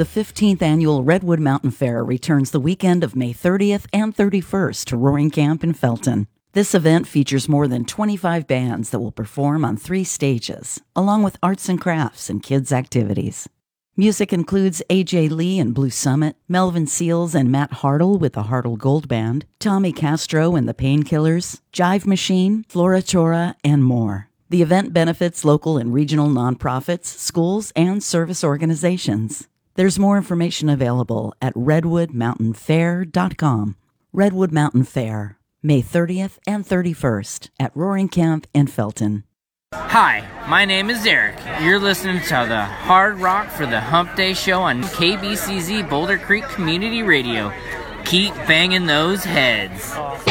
The 15th Annual Redwood Mountain Fair returns the weekend of May 30th and 31st to Roaring Camp in Felton. This event features more than 25 bands that will perform on 3 stages, along with arts and crafts and kids' activities. Music includes A.J. Lee and Blue Summit, Melvin Seals and Matt Hartle with the Hartle Gold Band, Tommy Castro and the Painkillers, Jive Machine, Flora Chora, and more. The event benefits local and regional nonprofits, schools, and service organizations. There's more information available at redwoodmountainfair.com. Redwood Mountain Fair, May 30th and 31st at Roaring Camp in Felton. Hi, my name is Eric. You're listening to the Hard Rock for the Hump Day show on KBCZ Boulder Creek Community Radio. Keep banging those heads.